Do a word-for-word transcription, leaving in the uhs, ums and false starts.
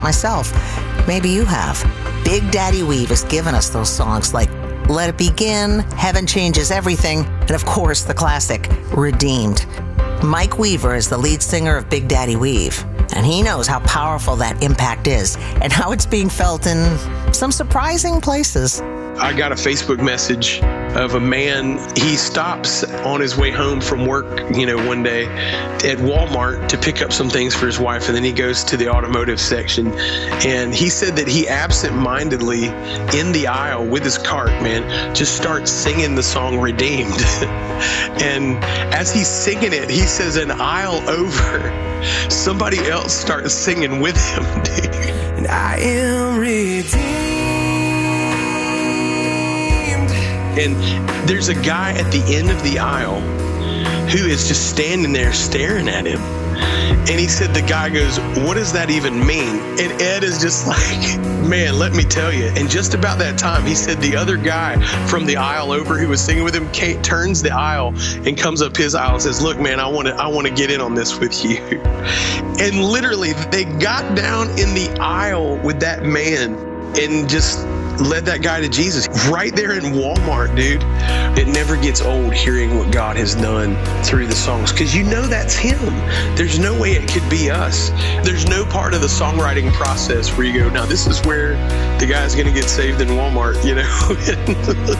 myself. Maybe you have. Big Daddy Weave has given us those songs like Let It Begin, Heaven Changes Everything, and of course the classic, Redeemed. Mike Weaver is the lead singer of Big Daddy Weave, and he knows how powerful that impact is and how it's being felt in some surprising places. I got a Facebook message of a man. He stops on his way home from work, you know, one day at Walmart to pick up some things for his wife, and then he goes to the automotive section. And he said that he absent-mindedly in the aisle with his cart, man, just starts singing the song Redeemed. And as he's singing it, he says an aisle over, somebody else starts singing with him, dude. And I am redeemed. And there's a guy at the end of the aisle who is just standing there staring at him. And he said, the guy goes, what does that even mean? And Ed is just like, man, let me tell you. And just about that time, he said the other guy from the aisle over who was singing with him, Kate, turns the aisle and comes up his aisle and says, look, man, I want to I want to get in on this with you. And literally, they got down in the aisle with that man and just led that guy to Jesus right there in Walmart, dude. It never gets old hearing what God has done through the songs, because you know that's him. There's no way it could be us. There's no part of the songwriting process where you go, now this is where the guy's going to get saved in Walmart, you know.